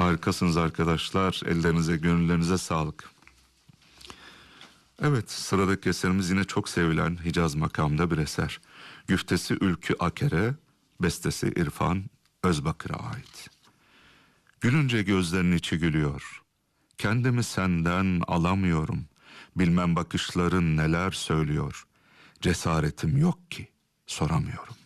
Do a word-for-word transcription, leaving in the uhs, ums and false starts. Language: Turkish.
Harikasınız arkadaşlar. Ellerinize, gönüllerinize sağlık. Evet, sıradaki eserimiz yine çok sevilen Hicaz makamda bir eser. Güftesi Ülkü Aker'e, bestesi İrfan Özbakır'a ait. Gülünce gözlerinin içi gülüyor. Kendimi senden alamıyorum. Bilmem bakışların neler söylüyor. Cesaretim yok ki soramıyorum.